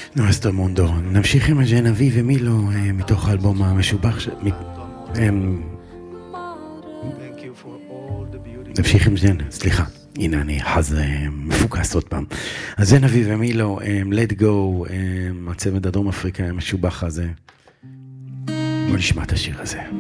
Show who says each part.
Speaker 1: נואסטו מונדו. נמשיך עם ג'נבי ומילו מתוך האלבום המשובח נמשיך עם סליחה, הנה אני חז מפוקס עוד פעם. אז ג'נבי ומילו, Let Go, הצמד הדרום אפריקה המשובח הזה. בוא נשמע את השיר הזה.